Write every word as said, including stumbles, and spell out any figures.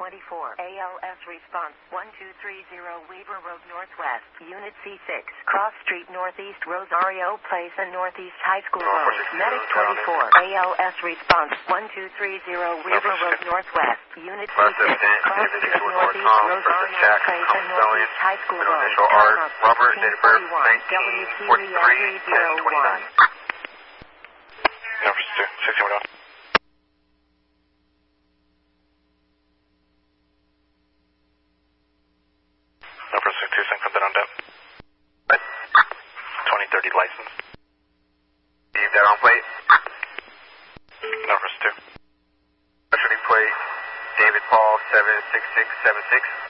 twenty-four, A L S response, one two three zero Weaver Road Northwest, Unit C six, Cross Street Northeast Rosario Place and Northeast High School Road. Medic twenty-four, A L S response, one two three zero Weaver Road Northwest, Unit C six, Cross Street Northeast Rosario Place and Northeast High School Road. Robert, date of birth, W T V L three zero one. Number two, sixteen one. Number six two, send something on down. twenty thirty license. Leave that on plate. Number two. Specialty plate, David Paul seven six six seven six.